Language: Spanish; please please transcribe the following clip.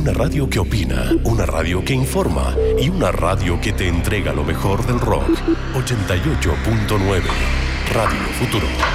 Una radio que opina, una radio que informa y una radio que te entrega lo mejor del rock. 88.9 Radio Futuro.